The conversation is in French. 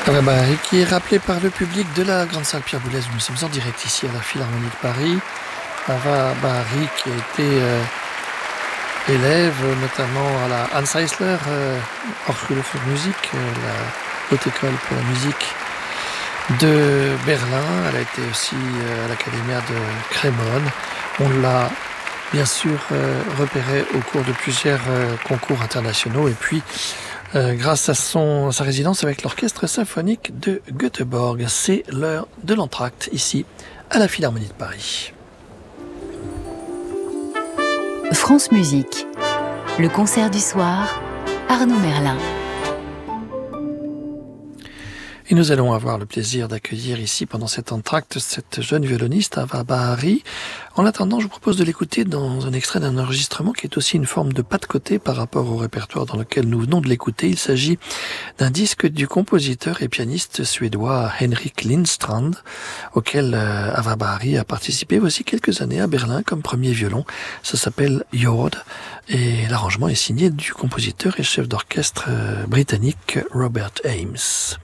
Barry qui est rappelé par le public de la grande salle Pierre Boulez. Nous sommes en direct ici à la Philharmonie de Paris. Ava Bahari qui a été élève notamment à la Hans Eisler Hochschule für Musik, la haute école pour la musique de Berlin. Elle a été aussi à l'Académie de Crémone. On l'a bien sûr repérée au cours de plusieurs concours internationaux et puis grâce à sa résidence avec l'orchestre symphonique de Göteborg. C'est l'heure de l'entracte ici à la Philharmonie de Paris. France Musique, le concert du soir, Arnaud Merlin. Et nous allons avoir le plaisir d'accueillir ici pendant cet entracte cette jeune violoniste Ava Bahari. En attendant, je vous propose de l'écouter dans un extrait d'un enregistrement qui est aussi une forme de pas de côté par rapport au répertoire dans lequel nous venons de l'écouter. Il s'agit d'un disque du compositeur et pianiste suédois Henrik Lindstrand, auquel Ava Bahari a participé voici quelques années à Berlin comme premier violon. Ça s'appelle Jord et l'arrangement est signé du compositeur et chef d'orchestre britannique Robert Ames.